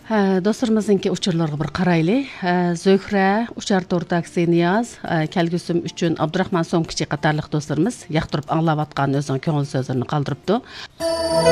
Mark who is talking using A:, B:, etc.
A: Dostlarımızınki uçurlarga bir qaraylı. Zöhre, uçar tor taksi Niyaz, kelgüsüm üçün Abdurrahman Somkiçi qatarlıq dostlarımız yaqtırıp anlavatqan özünün köngül sözlerini qaldırıptı.